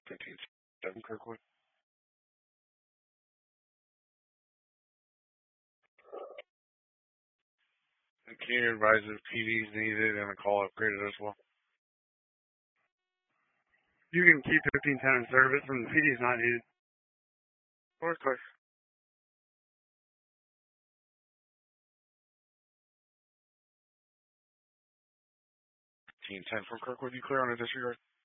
15-7 Kirkwood. And can you advise if PD is needed and a call upgraded as well? You can keep 1510 in service when the PD is not needed. Or clear. 15-10 from Kirkwood, you clear on a disregard?